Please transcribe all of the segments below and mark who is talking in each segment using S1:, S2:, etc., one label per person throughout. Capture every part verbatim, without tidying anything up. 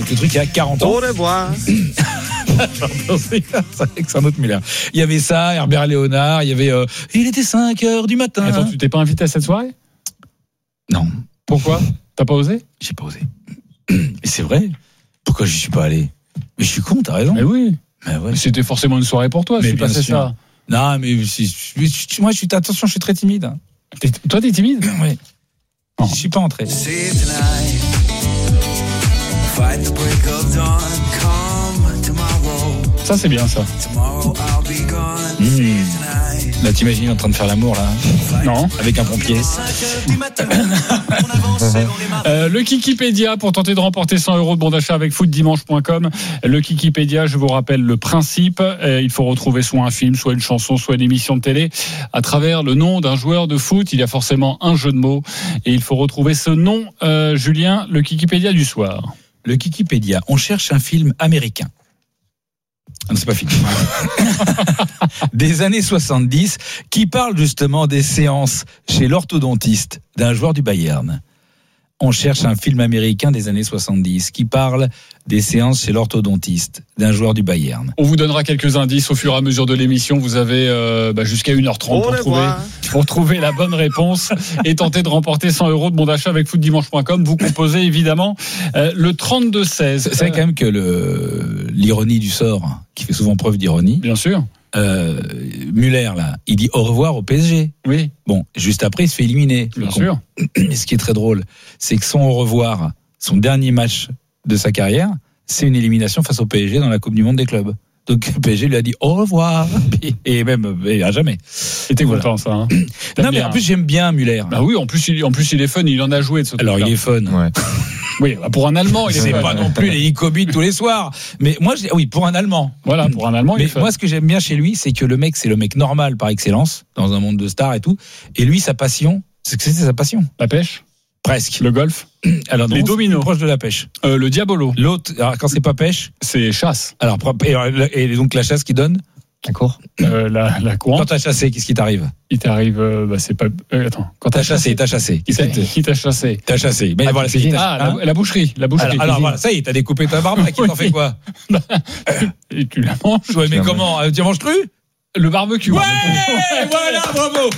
S1: le truc il y a quarante ans.
S2: Au revoir.
S1: C'est un autre Muller. Il y avait ça, Herbert Léonard, il y avait. Euh, il était cinq heures du matin.
S3: Attends, tu t'es pas invité à cette soirée ?
S1: Non.
S3: Pourquoi ? T'as pas osé ?
S1: J'ai pas osé. Mais c'est vrai. Pourquoi je suis pas allé ? Mais je suis con, t'as raison.
S3: Mais oui.
S1: Mais ouais.
S3: Mais c'était forcément une soirée pour toi.
S1: Mais
S3: je suis
S1: bien
S3: passé
S1: sûr.
S3: ça.
S1: Non, mais si, si, moi, je suis. Attention, je suis très timide.
S3: T'es, toi, t'es timide ?
S1: Oui. Oh. Je suis pas entré.
S3: Ça, c'est bien, ça.
S1: Mmh. Là, t'imagines en train de faire l'amour, là.
S3: Non.
S1: Avec un pompier.
S3: euh, le Kikipédia pour tenter de remporter cent euros de bon d'achat avec foot dimanche point com. Le Kikipédia, je vous rappelle le principe. Euh, il faut retrouver soit un film, soit une chanson, soit une émission de télé à travers le nom d'un joueur de foot. Il y a forcément un jeu de mots et il faut retrouver ce nom. Euh, Julien, le Kikipédia du soir.
S1: Le Kikipédia. On cherche un film américain. Non, c'est pas fini. Des années soixante-dix, qui parle justement des séances chez l'orthodontiste d'un joueur du Bayern. On cherche un film américain des années soixante-dix qui parle des séances chez l'orthodontiste d'un joueur du Bayern.
S3: On vous donnera quelques indices au fur et à mesure de l'émission. Vous avez euh, bah, jusqu'à une heure trente pour trouver, pour trouver la bonne réponse et tenter de remporter cent euros de bon d'achat avec foot dimanche point com. Vous composez évidemment euh, le trente-deux seize.
S1: C'est vrai quand même que le, l'ironie du sort, qui fait souvent preuve d'ironie.
S3: Bien sûr.
S1: Euh, Muller, là, il dit au revoir au P S G.
S3: Oui.
S1: Bon, juste après, il se fait éliminer.
S3: Bien sûr.
S1: Mais ce qui est très drôle, c'est que son au revoir, son dernier match de sa carrière, c'est une élimination face au P S G dans la Coupe du Monde des clubs. Donc le P S G lui a dit au revoir et même et à jamais.
S3: C'était
S1: voilà.
S3: Content ça. Hein.
S1: Non mais en plus j'aime bien Muller.
S3: Bah oui, en plus il, en plus il est fun, il en a joué de ce
S1: Alors
S3: truc-là.
S1: il est fun.
S2: Ouais.
S3: Oui, pour un Allemand, il est
S1: c'est
S3: fun.
S1: pas non plus les Icobit tous les soirs. Mais moi, je, oui, pour un Allemand.
S3: Voilà, pour un Allemand, il
S1: mais
S3: est fun.
S1: Moi, ce que j'aime bien chez lui, c'est que le mec, c'est le mec normal par excellence dans un monde de stars et tout. Et lui, sa passion, c'est que c'est sa passion.
S3: La pêche,
S1: presque.
S3: le golf,
S1: alors non,
S3: les dominos,
S1: proche de la pêche.
S3: Euh, le diabolo.
S1: L'autre, alors quand c'est pas pêche,
S3: c'est chasse.
S1: Alors et, et donc la chasse qui donne.
S2: D'accord.
S3: Euh, la, la courante.
S1: Quand t'as chassé, qu'est-ce qui t'arrive ?
S3: Il t'arrive, euh, bah c'est pas. Euh, attends.
S1: Quand t'as chassé, t'as chassé.
S3: Qui t'a, qui t'a chassé ?
S1: T'as chassé. Mais
S3: ah,
S1: voilà, c'est
S3: ah la, hein la boucherie, la boucherie.
S1: Alors, alors voilà, ça y est, t'as découpé ta barbe. Qui t'en fait quoi ?
S3: Et tu la manges.
S1: Ouais, mais comment ? Tu manges cru ?
S3: Le barbecue.
S1: Ouais, voilà, bravo.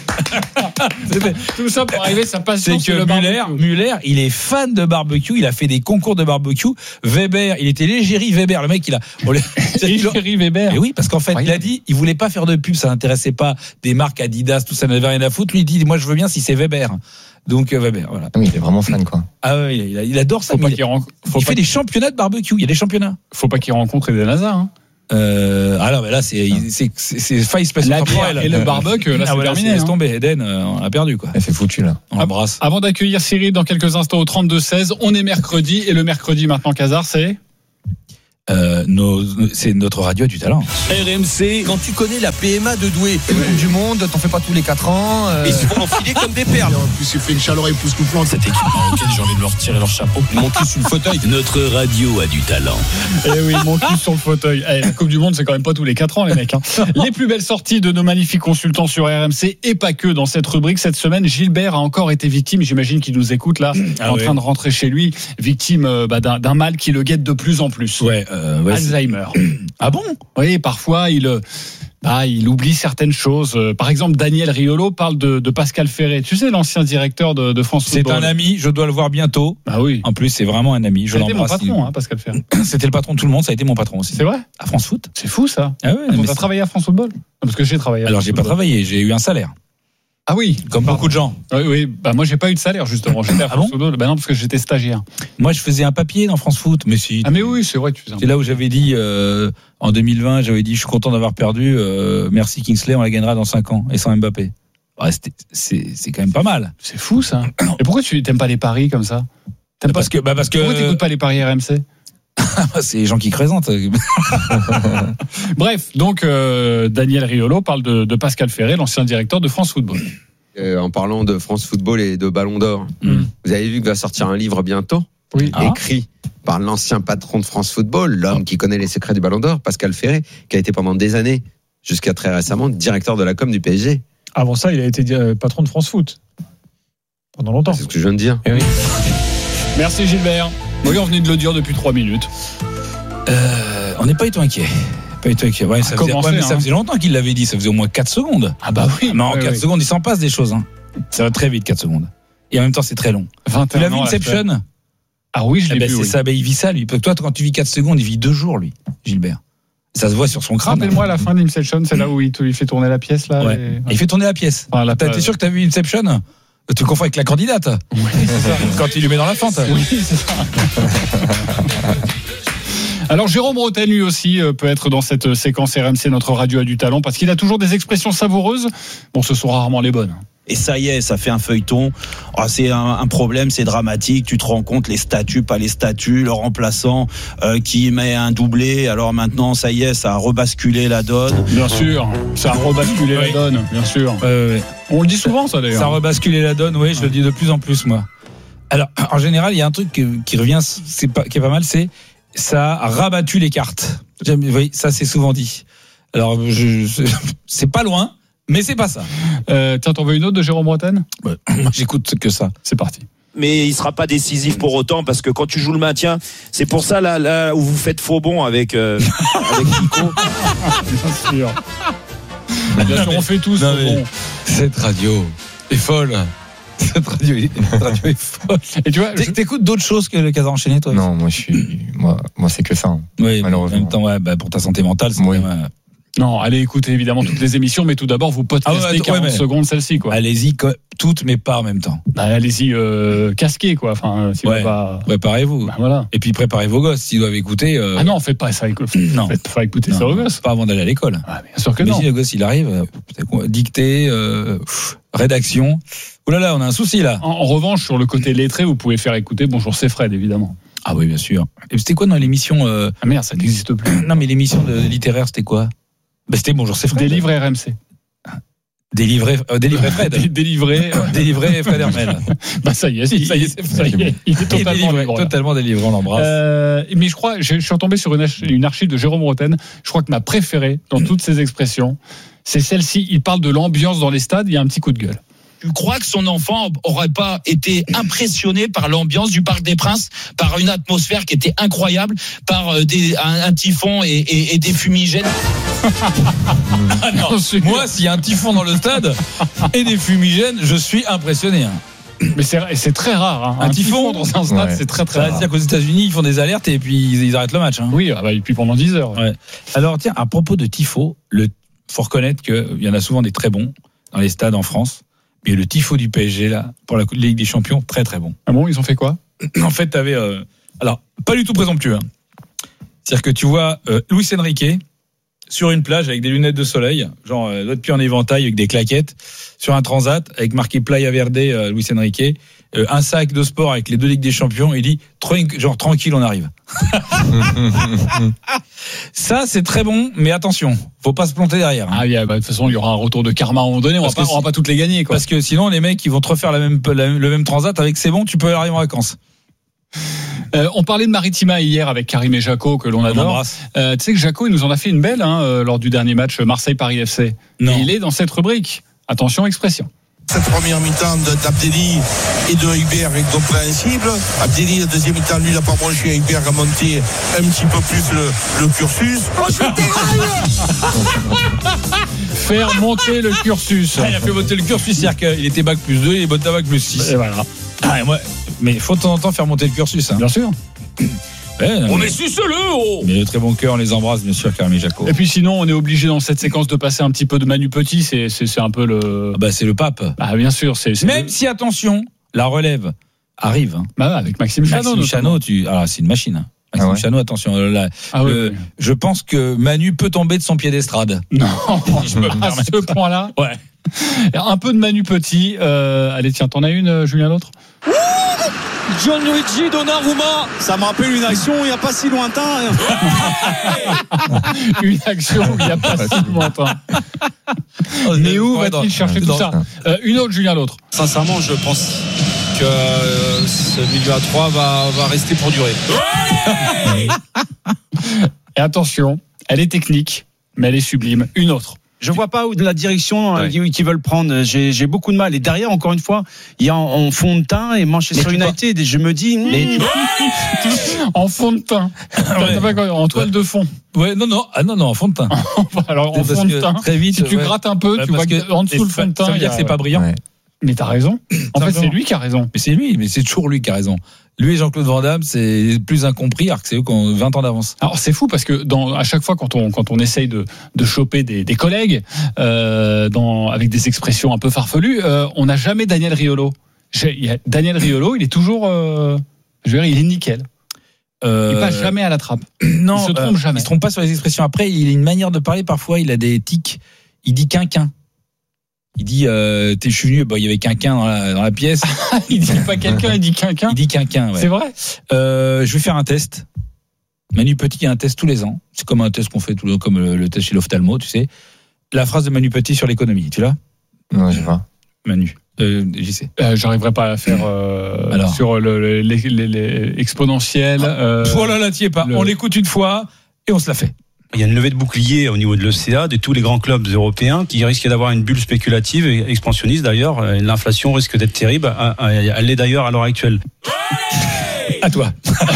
S3: Tout ça pour arriver, ça passe.
S1: C'est que Muller, Muller, il est fan de barbecue. Il a fait des concours de barbecue. Weber, il était l'égérie Weber. Le mec, il a.
S3: L'égérie Weber.
S1: Et oui, parce qu'en fait, il a dit, il voulait pas faire de pub. Ça n'intéressait pas des marques Adidas, tout ça n'avait rien à foutre. Lui, il dit, moi, je veux bien si c'est Weber. Donc Weber, voilà.
S2: Ah, mais il est vraiment fan, quoi.
S1: Ah oui, il, il adore ça.
S3: Faut pas
S1: il
S3: qu'il rencontre. Faut
S1: il
S3: pas
S1: fait des championnats de barbecue. Il y a des championnats.
S3: Faut pas qu'il rencontre Eden Hazard. Hein.
S1: Euh, ah non, mais là, c'est, c'est, c'est, c'est faille spatio-temporelle.
S3: Et le barbecue, là,
S1: ah,
S3: c'est
S1: voilà,
S3: terminé.
S1: C'est laisse
S3: hein.
S1: tomber. Eden, euh, on a perdu, quoi.
S2: Elle fait foutu, là.
S1: On l'embrasse.
S3: Avant d'accueillir Cyril dans quelques instants au trente-deux seize, on est mercredi. Et le mercredi, maintenant, Hazard, c'est
S1: Euh, nos, c'est notre radio a du talent.
S4: R M C, quand tu connais la P M A de Douai.
S2: Coupe du monde, t'en fais pas tous les quatre ans. Euh...
S4: Ils se font enfiler comme des perles.
S5: En plus, il fait une chaleur époustouflante.
S4: Cette équipe marocaine, j'ai envie de leur tirer leur chapeau. Mon cul sur le fauteuil. Notre radio a du talent.
S3: Eh oui, mon cul sur le fauteuil. Eh, la Coupe du Monde, c'est quand même pas tous les quatre ans, les mecs. Hein. Les plus belles sorties de nos magnifiques consultants sur R M C et pas que dans cette rubrique. Cette semaine, Gilbert a encore été victime, j'imagine qu'il nous écoute là, ah en ouais. train de rentrer chez lui, victime euh, bah, d'un, d'un mal qui le guette de plus en plus.
S1: Ouais, euh, ouais
S3: Alzheimer.
S1: Ah bon ?
S3: Oui, parfois il, bah, il oublie certaines choses. Par exemple, Daniel Riolo parle de, de Pascal Ferré. Tu sais, l'ancien directeur de, de France Football.
S1: C'est un ami, je dois le voir bientôt.
S3: Ah oui.
S1: En plus, c'est vraiment un ami. Je
S3: C'était mon patron,
S1: il...
S3: hein, Pascal Ferré.
S1: C'était le patron de tout le monde, ça a été mon patron aussi.
S3: C'est vrai ?
S1: À France Foot.
S3: C'est fou ça.
S1: Ah ouais.
S3: On a travaillé à France Football ? Parce que j'ai travaillé. À
S1: Alors
S3: France
S1: j'ai pas
S3: Football.
S1: travaillé, j'ai eu un salaire.
S3: Ah oui,
S1: comme
S3: pardon.
S1: Beaucoup de gens.
S3: Oui, oui. Bah moi j'ai pas eu de salaire justement. J'étais à France
S1: ah bon
S3: Football. Bah non parce que j'étais stagiaire.
S1: Moi je faisais un papier dans France Foot, mais si.
S3: Ah mais oui, c'est vrai. Tu faisais un
S1: c'est là où j'avais dit euh, en deux mille vingt, j'avais dit je suis content d'avoir perdu. Euh, merci Kingsley, on la gagnera dans cinq ans et sans Mbappé. Ouais, c'est c'est quand même pas mal.
S3: C'est fou ça. Et pourquoi tu t'aimes pas les paris comme ça ? T'aimes
S1: parce
S3: pas...
S1: que bah parce que.
S3: Pourquoi t'écoutes pas les paris R M C ?
S1: C'est les gens qui présentent.
S3: Bref, donc euh, Daniel Riolo parle de, de Pascal Ferré, l'ancien directeur de France Football.
S6: Euh, en parlant de France Football et de Ballon d'Or, mm. vous avez vu qu'il va sortir un livre bientôt,
S3: oui.
S6: écrit ah. par l'ancien patron de France Football, l'homme oh. qui connaît les secrets du Ballon d'Or, Pascal Ferré, qui a été pendant des années, jusqu'à très récemment, directeur de la com du P S G.
S7: Avant ça, il a été patron de France Foot pendant longtemps.
S6: C'est ce que je viens de dire.
S3: Eh oui. Merci Gilbert. Oui, on venait de le dire depuis trois minutes.
S1: Euh, on n'est pas du tout inquiet. Pas du tout inquiet. Ouais, ça, faisait,
S3: commencer,
S1: ouais, mais
S3: hein.
S1: ça faisait longtemps qu'il l'avait dit. Ça faisait au moins quatre secondes.
S3: Ah bah oui.
S1: Non, en
S3: oui,
S1: quatre
S3: oui.
S1: secondes, il s'en passe des choses. Hein. Ça va très vite, quatre secondes. Et en même temps, c'est très long.
S3: vingt et
S1: Tu
S3: un
S1: l'as vu
S3: ans,
S1: Inception?
S3: là, Ah oui, je
S1: Eh
S3: l'ai
S1: ben,
S3: vu.
S1: c'est
S3: oui.
S1: ça, ben, il vit ça, lui. Toi, quand tu vis quatre secondes, il vit deux jours, lui, Gilbert. Ça se voit sur son crâne.
S3: Rappelle-moi la fin d'Inception, c'est là où il, te- il fait tourner la pièce là.
S1: Ouais.
S3: et-
S1: Et il fait tourner la pièce.
S3: Enfin, la-
S1: T'as été sûr que t'as vu Inception? Tu confonds avec la candidate.
S3: Oui, c'est ça.
S1: Quand il lui met dans la fente.
S3: Oui, c'est ça. Alors Jérôme Rotten lui aussi euh, peut être dans cette séquence R M C, notre radio a du talent, parce qu'il a toujours des expressions savoureuses. Bon, ce sont rarement les bonnes.
S7: Et ça y est, ça fait un feuilleton. Oh, c'est un, un problème, c'est dramatique. Tu te rends compte, les statuts, pas les statuts, le remplaçant euh, qui met un doublé. Alors maintenant, ça y est, ça a rebasculé la donne.
S3: Bien sûr, ça a rebasculé
S1: Oui.
S3: la donne, bien sûr.
S1: Ouais, ouais, ouais.
S3: On le dit souvent ça d'ailleurs.
S1: Ça a rebasculé la donne, oui, je le dis de plus en plus, moi. Alors, en général, il y a un truc qui, qui revient, c'est pas, qui est pas mal, c'est ça a rabattu les cartes. J'aime- Oui, ça c'est souvent dit. Alors, je, je- c'est pas loin, mais c'est pas ça.
S3: Euh, tiens, t'en veux une autre de Jérôme Rotten?
S1: Ouais, moi, j'écoute que ça.
S3: C'est parti.
S7: Mais il sera pas décisif pour autant, parce que quand tu joues le maintien, c'est pour ça là, là où vous faites faux bon avec euh, avec Nico.
S3: Bien sûr. Bien sûr, on fait tous.
S1: Non, mais-
S3: bon.
S1: Cette radio est folle. Cette radio, est- cette radio est folle.
S3: Et tu vois, je-
S1: T'é- T'écoutes d'autres choses que le Casa enchaîné, toi?
S2: Non, moi, je suis. Moi, moi c'est que ça. hein.
S1: Oui,
S2: Malheureusement.
S1: en même temps, ouais, bah, pour ta santé mentale, c'est
S2: Oui.
S1: quand même, euh,
S3: non, allez écouter évidemment toutes les émissions, mais tout d'abord vous podcastez
S1: Ah ouais, attends,
S3: quarante
S1: ouais, mais-
S3: secondes celle-ci quoi.
S1: allez-y, co- toutes, mais pas en même temps.
S3: Bah, allez-y euh, casquez quoi. Enfin, si
S1: Ouais.
S3: vous pas.
S1: Préparez-vous.
S3: Bah, voilà.
S1: Et puis préparez vos gosses s'ils doivent écouter. euh,
S3: Ah non, faites pas ça. Écoute,
S1: Non.
S3: faites pas écouter
S1: non,
S3: ça aux gosses.
S1: pas avant d'aller à l'école.
S3: Ah, bien sûr que
S1: Mais
S3: non.
S1: si le gosse il arrive, euh, peut-être qu'on- dictée, euh, pff, rédaction. Ouh là là, on a un souci là.
S3: En, en revanche, sur le côté lettré, vous pouvez faire écouter Bonjour c'est Fred évidemment.
S1: Ah oui, bien sûr. Et c'était quoi dans l'émission euh,
S3: Ah merde, ça n'existe plus.
S1: Non, mais l'émission de littéraire, c'était quoi? Bah, c'était Bonjour, c'est Fred.
S3: Délivré R M C.
S1: Délivré, euh, délivré Fred.
S3: Dé- Délivré. euh,
S1: Délivré Fred Hermel.
S3: bah ça y est, ça y est, ça y est, il est
S1: Et
S3: totalement
S1: délivré,
S3: libre, là.
S1: totalement délivré, on l'embrasse.
S3: Euh, mais je crois, je, je suis retombé sur une, ach- une archive de Jérôme Rotten. Je crois que ma préférée dans toutes ces expressions, c'est celle-ci. Il parle de l'ambiance dans les stades. Il y a un petit coup de gueule.
S8: Tu crois que son enfant aurait pas été impressionné par l'ambiance du Parc des Princes, par une atmosphère qui était incroyable, par euh, des, un, un typhon et, et, et des fumigènes?
S1: Ah non, moi, s'il y a un typhon dans le stade et des fumigènes, je suis impressionné. hein.
S3: Mais c'est, c'est très rare. Hein.
S1: Un typhon
S3: dans un stade,
S2: Ouais.
S3: c'est très très
S1: Ça
S3: rare.
S1: veut dire qu'aux États-Unis, ils font des alertes et puis ils, ils arrêtent le match. hein.
S3: Oui, ah bah, et puis pendant dix heures.
S1: Ouais. Alors tiens, à propos de tifo, le faut reconnaître qu'il y en a souvent des très bons dans les stades en France. Mais le tifo du P S G là, pour la Ligue des Champions, très très bon.
S3: Ah bon, ils ont fait quoi?
S1: En fait, t'avais euh, alors pas du tout présomptueux. Hein. C'est-à-dire que tu vois euh, Luis Enrique sur une plage avec des lunettes de soleil, genre euh, l'autre pied en éventail avec des claquettes, sur un transat avec marqué Playa Verde, euh, Luis Enrique, euh, un sac de sport avec les deux Ligues des Champions. Il dit Tranqu- genre tranquille, on arrive. Ça, c'est très bon, mais attention, faut pas se planter derrière. hein.
S3: Ah, yeah, bah, de toute façon, il y aura un retour de karma à un moment donné. On va
S1: Parce
S3: pas,
S1: que
S3: on va
S1: si-
S3: pas toutes les gagner, quoi.
S1: Parce que sinon, les mecs, ils vont te refaire la même, la- le même transat avec c'est bon, tu peux arriver en vacances.
S3: Euh, on parlait de Maritima hier avec Karim et Jaco, que l'on
S1: On
S3: adore.
S1: embrasse.
S3: Euh, tu sais que Jaco, il nous en a fait une belle hein, euh, lors du dernier match Marseille-Paris F C.
S1: Non.
S3: Et il est dans cette rubrique. Attention, expression.
S5: Cette première mi-temps de- d'Abdelli et de Hubert est compréhensible. Abdelli, la deuxième mi-temps, lui, n'a pas branché. Hubert a monté un petit peu plus le, le cursus.
S3: Faire monter le cursus.
S1: Ah, il a fait voter le cursus, c'est-à-dire qu'il était bac plus deux, il est bonne bac plus six.
S3: Et voilà.
S1: Ah, et moi, mais il faut de temps en temps faire monter le cursus. Hein.
S3: Bien sûr.
S1: Ouais, non,
S8: On
S1: mais,
S8: est suce-le, oh!
S1: mais de très bon cœur, on les embrasse, bien sûr, Karim et Jaco.
S3: Et puis sinon, on est obligé dans cette séquence de passer un petit peu de Manu Petit. C'est, c'est, c'est un peu le.
S1: Ah bah, c'est le pape.
S3: Ah, bien sûr. C'est, c'est
S1: Même
S3: le-
S1: si, attention, la relève arrive. Hein.
S3: Bah, avec Maxime Chanot.
S1: Maxime Chanot, tu... ah, c'est une machine. hein. Maxime
S2: Ah ouais.
S1: Chanot, attention. euh, là,
S3: Ah ouais,
S1: le-
S3: ouais.
S1: Je pense que Manu peut tomber de son piédestrade.
S3: Non,
S1: Je peux me
S3: à
S1: permettre.
S3: ce point-là.
S1: Ouais.
S3: Un peu de Manu Petit. Euh, allez, tiens, t'en as une, euh, Julien, l'autre?
S9: Gianluigi Donnarumma, ça me rappelle une action il n'y a pas si lointain.
S3: Une action où il n'y a pas si longtemps.
S1: Oh,
S3: Mais où
S1: ouais,
S3: va-t-il
S1: dans-
S3: chercher tout
S1: dans-
S3: ça? Euh, Une autre, Julien, l'autre.
S9: Sincèrement, je pense que euh, ce milieu à trois va, va rester pour durer.
S3: Et attention, elle est technique, mais elle est sublime. Une autre.
S7: Je vois pas où de la direction euh,
S1: Ouais.
S7: qu'ils veulent prendre. J'ai, j'ai beaucoup de mal. Et derrière, encore une fois, il y a en, en fond de teint et Manchester
S1: Mais tu
S7: United. Et je me dis,
S1: Mais
S3: En fond de teint.
S1: Ouais.
S3: En toile de fond.
S1: Ouais, non, non, ah non, non, en fond de teint.
S3: Alors, en
S1: Parce
S3: fond de
S1: que
S3: teint.
S1: Très vite.
S3: Si tu
S1: ouais.
S3: grattes un peu,
S1: Ouais,
S3: tu vois
S1: parce
S3: que en dessous le fond de teint.
S1: Ça veut
S3: il y
S1: dire
S3: a-
S1: que c'est pas brillant.
S2: Ouais.
S3: Mais t'as raison. En fait, c'est lui qui a raison.
S1: Mais c'est lui, mais c'est toujours lui qui a raison. Lui et Jean-Claude Van Damme, c'est plus incompris, alors que c'est eux qui ont vingt ans d'avance.
S3: Alors c'est fou parce que dans, à chaque fois quand on quand on essaye de de choper des, des collègues euh, dans avec des expressions un peu farfelues, euh, on n'a jamais Daniel Riolo. J'ai, il y a Daniel Riolo, il est toujours, euh, je veux dire, il est nickel.
S1: Euh,
S3: Il passe jamais à la trappe.
S1: Non,
S3: il se trompe
S1: euh,
S3: jamais.
S1: Il se trompe pas sur les expressions. Après, il a une manière de parler. Parfois, il a des tics. Il dit quinquin. Il dit, euh, t'es, je suis venu, bon, il y avait quinquin dans la, dans la pièce.
S3: Il dit pas quelqu'un, il dit quelqu'un.
S1: Il dit quinquin, ouais.
S3: C'est vrai.
S1: Euh, je vais faire un test. Manu Petit a un test tous les ans. C'est comme un test qu'on fait, tout le, comme le, le test chez l'ophtalmo, tu sais. La phrase de Manu Petit sur l'économie, tu l'as,
S2: Non, je sais pas.
S1: Manu? Euh, j'y sais.
S3: Euh, j'arriverai pas à la faire euh,
S1: Alors.
S3: sur le, le- les, les, les exponentiels. Euh,
S1: Oh là là, t'y es pas.
S3: le-
S1: On l'écoute une fois et on se la fait.
S10: Il y a une levée de bouclier au niveau de l'E C A, de tous les grands clubs européens, qui risquent d'avoir une bulle spéculative et expansionniste d'ailleurs. L'inflation risque d'être terrible. Elle l'est d'ailleurs à l'heure actuelle.
S1: À toi.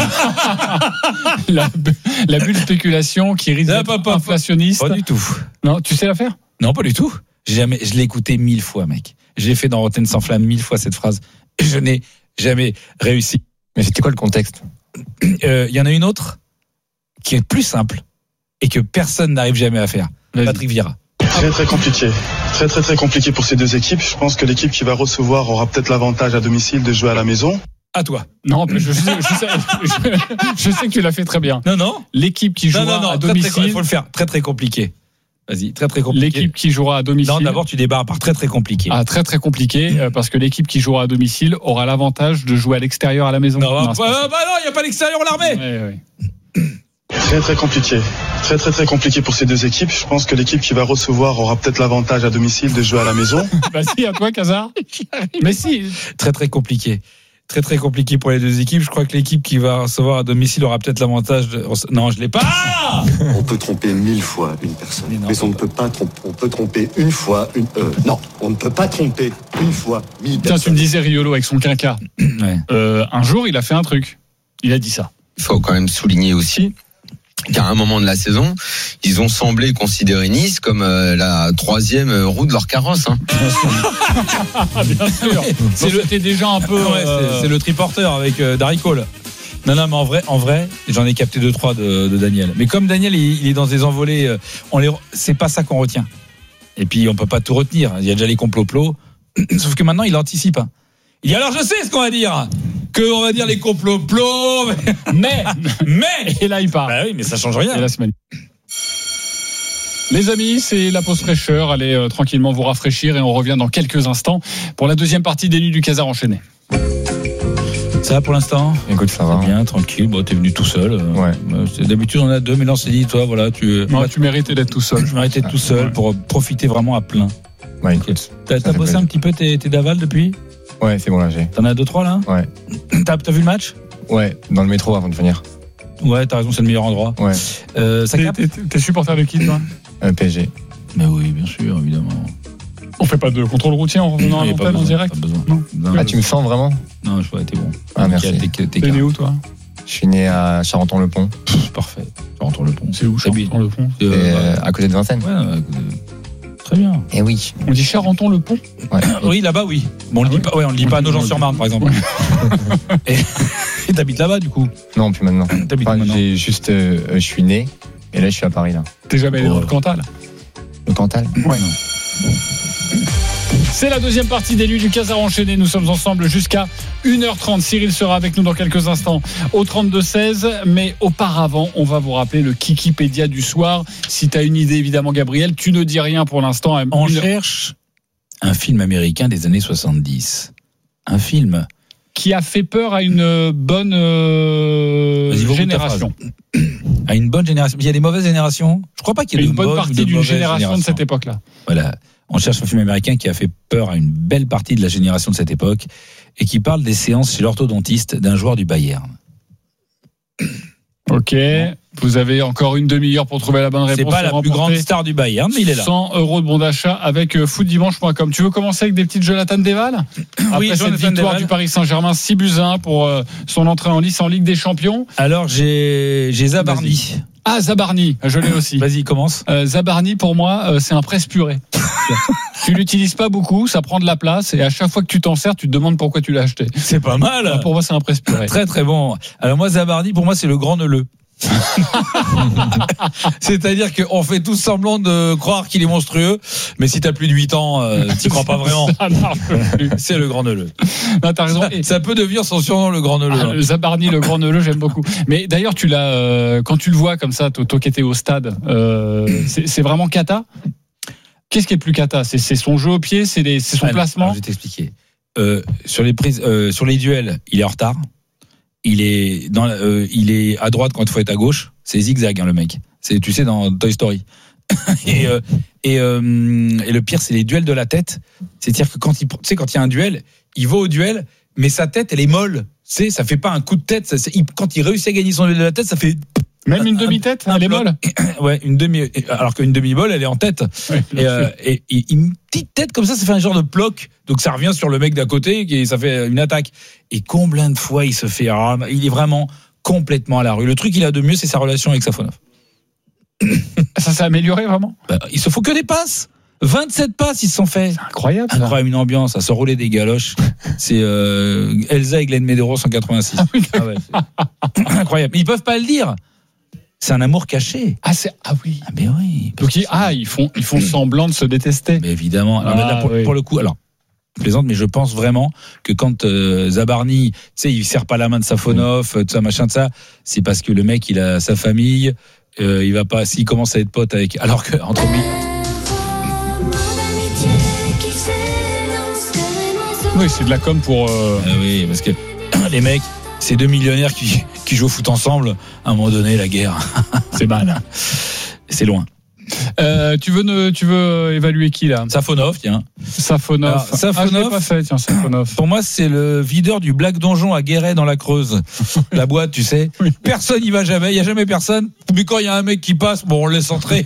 S3: la, la bulle spéculation qui risque
S1: Ah,
S3: d'être
S1: pas- pas-
S3: inflationniste.
S1: Pas du tout.
S3: Non, tu sais la faire?
S1: Non, pas du tout. J'ai jamais, je l'ai écouté mille fois, mec. Je l'ai fait dans Rotten sans flamme mille fois cette phrase. Et je n'ai jamais réussi.
S2: Mais c'était quoi le contexte?
S1: Il euh, y en a une autre qui est plus simple et que personne n'arrive jamais à faire.
S3: Vas-y.
S1: Patrick Vieira.
S11: Très très compliqué. Très très très compliqué pour ces deux équipes. Je pense que l'équipe qui va recevoir aura peut-être l'avantage à domicile de jouer à la maison.
S1: À toi.
S3: Non, mais je sais, je sais, je, je sais que tu l'as fait très bien.
S1: Non, non.
S3: L'équipe qui
S1: Non,
S3: jouera
S1: non, non.
S3: à
S1: Très, très,
S3: domicile.
S1: il faut le faire. Très, très compliqué. Vas-y, très, très compliqué.
S3: L'équipe qui jouera à domicile.
S1: Non, d'abord, tu débarres par très, très compliqué.
S3: Ah, très très compliqué euh, parce que l'équipe qui jouera à domicile aura l'avantage de jouer à l'extérieur à la maison.
S1: Non, bah,
S3: c'est
S1: bah,
S3: pas ça.
S1: bah non, il n'y a pas l'extérieur, on l'armée.
S3: Ouais, ouais.
S11: Très très compliqué. Très très très compliqué pour ces deux équipes. Je pense que l'équipe qui va recevoir aura peut-être l'avantage à domicile de jouer à la maison.
S3: Bah si, à toi, Casar. Mais si.
S1: Très, très compliqué. Très, très compliqué pour les deux équipes. Je crois que l'équipe qui va recevoir à domicile aura peut-être l'avantage de... Non, je l'ai pas.
S12: On peut tromper mille fois une personne,
S1: Mais
S12: mais,
S1: non,
S12: on ne peut pas tromper. On peut tromper une fois une. Euh, non, on ne peut pas tromper une fois mille
S3: Tiens, tu
S12: personnes.
S3: me disais Riolo avec son quinca.
S1: Ouais.
S3: Euh, un jour, il a fait un truc. Il a dit ça.
S6: Il faut quand même souligner aussi qu'à un moment de la saison, ils ont semblé considérer Nice comme euh, la troisième roue de leur carrosse. Hein.
S3: Ah, bien sûr.
S1: C'est le-
S3: C'était déjà un peu.
S1: Ouais, c'est-
S3: euh,
S1: c'est le triporteur avec euh, Darry Cole. Non, non, mais en vrai, en vrai, j'en ai capté deux trois de, de Daniel. Mais comme Daniel, il, il est dans des envolées, euh, on les, c'est pas ça qu'on retient. Et puis on peut pas tout retenir. Il y a déjà les complots-plots. Sauf que maintenant, il anticipe. Hein. Il dit alors, je sais ce qu'on va dire. Que on va dire les complots-plots.
S3: Mais,
S1: Mais,
S3: et là, il part.
S1: bah oui, mais ça change rien.
S3: Et la semaine. Les amis, c'est la pause fraîcheur. Allez euh, tranquillement vous rafraîchir et on revient dans quelques instants pour la deuxième partie des Nuits du Casar enchaîné.
S1: Ça va pour l'instant?
S2: Écoute, ça va.
S1: Bien, tranquille. Bon, t'es venu tout seul. euh,
S2: Ouais.
S1: euh, c'est- D'habitude, on en a deux, mais là, on s'est dit, toi, voilà, tu.
S3: Non,
S1: moi,
S3: tu méritais d'être tout seul.
S1: je m'arrêtais tout seul
S3: Ouais.
S1: pour profiter vraiment à plein.
S2: Ouais, écoute.
S1: T'as,
S2: Ça
S1: t'as
S2: fait
S1: bossé
S2: plaisir.
S1: un petit peu tes, tes davals depuis?
S2: Ouais, c'est bon là, j'ai.
S1: T'en as deux, trois là?
S2: Ouais.
S1: T'as, t'as vu le match?
S2: Ouais, dans le métro avant de venir.
S1: Ouais, t'as raison, c'est le meilleur endroit.
S2: Ouais.
S1: Euh, ça
S3: T'es,
S1: capte?
S3: t'es- t'es supporter de qui, toi?
S2: Euh, P S G.
S1: Mais oui, bien sûr, évidemment.
S3: On fait pas de contrôle routier en revenant à
S1: Il y a pas
S3: l'antenne en
S1: besoin,
S3: direct?
S1: pas besoin.
S3: Non.
S1: Non,
S2: Ah, tu me sens vraiment?
S1: non, je vois, t'es bon.
S2: Ah, merci.
S1: T'es, t'es, t'es
S3: T'es né où, toi?
S2: Je suis né à Charenton-le-Pont.
S1: Pff, parfait. Je rentre le pont.
S3: C'est où,
S1: T'habites-
S3: Charenton-le-Pont?
S1: Euh,
S2: Et,
S1: ouais,
S2: euh, à côté de Vincennes.
S1: ouais, euh, très bien.
S2: Eh oui.
S3: On dit Charenton-le-Pont?
S2: Ouais.
S1: Oui, là-bas, oui. Bon, on le
S3: Ah
S1: dit
S3: oui
S1: pas, ouais, on le dit pas à Nogent-sur-Marne, par exemple. et, et t'habites là-bas, du coup?
S2: Non, plus maintenant.
S1: T'habites
S2: Enfin,
S1: où maintenant?
S2: j'ai juste, euh, euh, je suis né et là je suis à Paris là.
S3: T'es jamais allé
S1: Oh.
S3: dans le Cantal?
S2: Le Cantal.
S3: Ouais. C'est la deuxième partie des Nuits du Casar enchaîné. Nous sommes ensemble jusqu'à une heure trente. Cyril sera avec nous dans quelques instants au trente-deux seize. Mais auparavant, on va vous rappeler le Kikipédia du soir. Si tu as une idée, évidemment, Gabriel, tu ne dis rien pour l'instant.
S1: On
S3: Une-
S1: cherche un film américain des années soixante-dix. Un film.
S3: Qui a fait peur à une bonne euh,
S1: Vas-y, beaucoup ta
S3: génération.
S1: À une bonne génération. Il y a des mauvaises générations? Je crois pas qu'il y ait
S3: Une
S1: de
S3: bonne
S1: bonnes ou
S3: partie
S1: de
S3: d'une
S1: mauvaises
S3: génération de
S1: générations.
S3: cette époque-là.
S1: Voilà. On cherche un film américain qui a fait peur à une belle partie de la génération de cette époque et qui parle des séances chez l'orthodontiste d'un joueur du Bayern.
S3: Ok. Vous avez encore une demi-heure pour trouver la bonne réponse.
S1: C'est pas la plus grande star du Bayern, mais il est là.
S3: cent euros de bon d'achat avec foot dimanche point com. Tu veux commencer avec des petites Jonathan Deval? Après
S1: Oui,
S3: cette
S1: Jonathan
S3: victoire
S1: Deval.
S3: du Paris Saint-Germain six buts à un pour euh, son entrée en lice en Ligue des Champions.
S1: Alors, j'ai, j'ai Zabarni.
S3: Ah, Zabarni, je l'ai aussi.
S1: Vas-y, commence.
S3: Euh, Zabarni, pour moi, euh, c'est un presse-purée. Tu l'utilises pas beaucoup, ça prend de la place, et à chaque fois que tu t'en sers, tu te demandes pourquoi tu l'as acheté.
S1: C'est pas mal.
S3: Ah, pour moi, c'est un presse-purée.
S1: Très, très bon. Alors, moi, Zabarni, pour moi, c'est le grand neuleux. C'est-à-dire qu'on fait tous semblant de croire qu'il est monstrueux, mais si t'as plus de huit ans, euh, t'y crois pas vraiment.
S3: Ça marche plus.
S1: C'est le grand neuleux.
S3: Non, t'as raison.
S1: Ça, ça peut devenir son surnom, le grand neuleux.
S3: Ah, le Zabarni, le grand neuleux, j'aime beaucoup. Mais d'ailleurs, tu l'as, euh, quand tu le vois comme ça, toi, toi qui étais au stade, euh, c'est, c'est vraiment cata. Qu'est-ce qui est plus cata? C'est, c'est son jeu au pied, c'est, les, c'est son
S1: Ah,
S3: placement.
S1: alors, je vais t'expliquer. Euh, sur les prises, euh, sur les duels, il est en retard. Il est dans, euh, il est à droite quand il faut être à gauche. C'est zigzag, hein, le mec. C'est, tu sais, dans Toy Story. et, euh, et, euh, et le pire, c'est les duels de la tête. C'est-à-dire que quand il, tu sais, quand il y a un duel, il va au duel, mais sa tête, elle est molle. Tu sais, ça fait pas un coup de tête. Ça, c'est, il, quand il réussit à gagner son duel de la tête, ça fait.
S3: Même une demi-tête,
S1: un,
S3: elle est
S1: bloc.
S3: molle.
S1: Ouais, une demi. Alors qu'une demi-molle, elle est en tête.
S3: Ouais,
S1: et, euh, et, et une petite tête comme ça, ça fait un genre de bloc. Donc ça revient sur le mec d'à côté et ça fait une attaque. Et combien de fois il se fait. Alors, il est vraiment complètement à la rue. Le truc qu'il a de mieux, c'est sa relation avec Safonov.
S3: Ça s'est amélioré vraiment.
S1: Bah, il se faut que des passes. vingt-sept passes, ils se sont fait.
S3: C'est incroyable. Ça.
S1: Incroyable, une ambiance, à se rouler des galoches. C'est euh, Elsa et Glenn Medeiros en quatre-vingt-six.
S3: Ah oui,
S1: ah ouais, c'est... Incroyable. Mais ils peuvent pas le dire. C'est un amour caché.
S3: Ah, c'est, ah oui.
S1: Ah, mais oui.
S3: Donc, ils, ah, ils font, ils font semblant de se détester.
S1: Mais évidemment. Alors,
S3: ah,
S1: là, pour,
S3: oui.
S1: pour le coup, alors, je plaisante, mais je pense vraiment que quand euh, Zabarni, tu sais, il serre pas la main de Safonov, tout ça, machin de ça, c'est parce que le mec, il a sa famille, euh, il va pas, s'il commence à être pote avec, alors que, entre lui.
S3: Oui, c'est de la com pour. Euh...
S1: Ah oui, parce que les mecs, ces deux millionnaires qui, qui jouent au foot ensemble, à un moment donné, la guerre.
S3: C'est mal.
S1: C'est loin.
S3: Euh, tu veux ne, tu veux évaluer qui là?
S1: Safonov, tiens.
S3: Safonov.
S1: Alors, Safonov,
S3: ah, je l'ai pas fait, tiens, Safonov.
S1: Pour moi, c'est le videur du Black Donjon à Guéret dans la Creuse. La boîte, tu sais. Oui. Personne n'y va jamais, il y a jamais personne. Mais quand il y a un mec qui passe, bon, on le laisse entrer.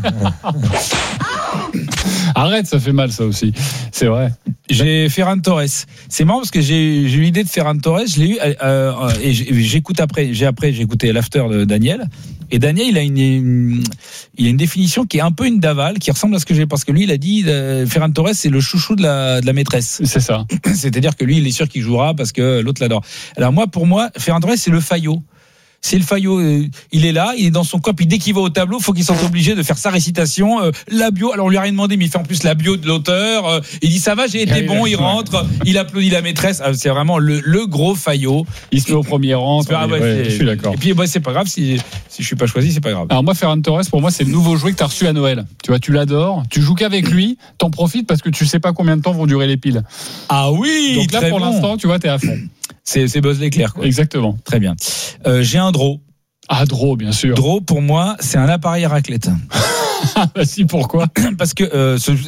S3: Arrête, ça fait mal ça aussi. C'est vrai.
S1: J'ai Ferran Torres. C'est marrant parce que j'ai, j'ai eu l'idée de Ferran Torres, je l'ai eu euh, et j'écoute après, j'ai après j'ai écouté l'after de Daniel. Et Daniel, il a une, une, il a une définition qui est un peu une daval, qui ressemble à ce que j'ai, parce que lui, il a dit, euh, Ferran Torres, c'est le chouchou de la, de la maîtresse.
S3: C'est ça.
S1: C'est-à-dire que lui, il est sûr qu'il jouera parce que l'autre l'adore. Alors moi, pour moi, Ferran Torres, c'est le Fayot. C'est le Fayot, euh, il est là, il est dans son coin, puis dès qu'il va au tableau, faut qu'il soit obligé de faire sa récitation, euh, la bio. Alors on lui a rien demandé, mais il fait en plus la bio de l'auteur. Euh, il dit ça va, j'ai été bon, il rentre, il applaudit la maîtresse. Ah, c'est vraiment le, le gros Fayot.
S3: Il se met au premier rang.
S1: Ah, ouais, ouais,
S3: je suis d'accord.
S1: Et puis bah, c'est pas grave si si je suis pas choisi, c'est pas grave.
S3: Alors moi, Ferran Torres, pour moi, c'est le nouveau jouet que t'as reçu à Noël. Tu vois, tu l'adores, tu joues qu'avec lui, t'en profites parce que tu sais pas combien de temps vont durer les piles.
S1: Ah oui.
S3: Donc là,
S1: très
S3: pour
S1: bon.
S3: l'instant, tu vois, t'es à fond.
S1: C'est c'est Buzz l'éclair, quoi.
S3: Exactement.
S1: Très bien. Euh, j'ai un draw.
S3: Ah, draw, bien sûr.
S1: Draw, pour moi, c'est un appareil à raclette.
S3: Ah, bah si, pourquoi?
S1: Parce que euh, ce,